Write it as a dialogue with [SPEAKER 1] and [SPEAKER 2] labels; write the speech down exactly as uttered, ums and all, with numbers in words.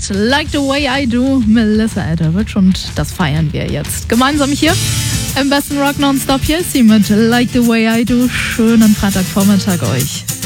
[SPEAKER 1] Like the Way I Do, Melissa Etheridge, und das feiern wir jetzt gemeinsam hier im besten Rock Nonstop. Hier ist sie mit Like the Way I Do. Schönen Freitagvormittag euch.